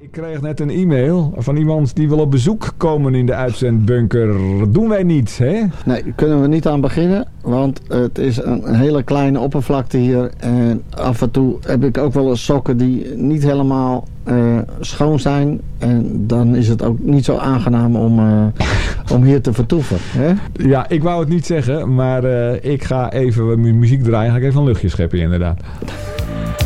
Ik kreeg net een e-mail van iemand die wil op bezoek komen in de uitzendbunker. Dat doen wij niet, hè? Nee, daar kunnen we niet aan beginnen. Want het is een hele kleine oppervlakte hier. En af en toe heb ik ook wel eens sokken die niet helemaal schoon zijn. En dan is het ook niet zo aangenaam om hier te vertoeven. Hè? Ja, ik wou het niet zeggen, maar ik ga even muziek draaien. Ga ik even een luchtje scheppen, inderdaad.